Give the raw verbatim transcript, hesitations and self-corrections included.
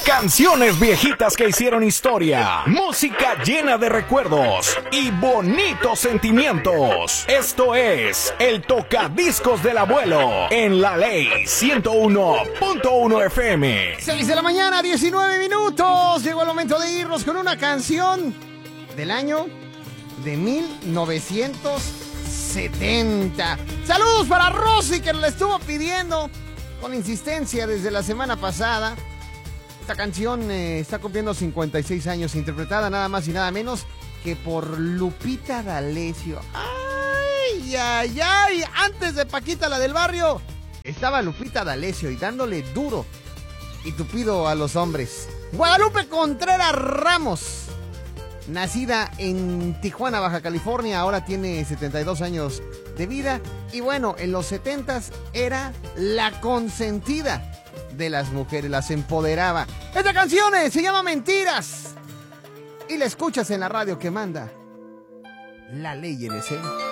Canciones viejitas que hicieron historia, música llena de recuerdos y bonitos sentimientos. Esto es el Tocadiscos del Abuelo en La Ley ciento uno punto uno F M. seis de la mañana, diecinueve minutos. Llegó el momento de irnos con una canción del año de mil novecientos setenta. Saludos para Rosy, que nos la estuvo pidiendo con insistencia desde la semana pasada. Esta canción eh, está cumpliendo cincuenta y seis años, interpretada nada más y nada menos que por Lupita D'Alessio. ¡Ay, ay, ay! Antes de Paquita, la del barrio, estaba Lupita D'Alessio y dándole duro y tupido a los hombres. Guadalupe Contreras Ramos, nacida en Tijuana, Baja California, ahora tiene setenta y dos años de vida. Y bueno, en los setentas era la consentida de las mujeres, las empoderaba. Esta canción se llama Mentiras y la escuchas en la radio que manda La Ley L C.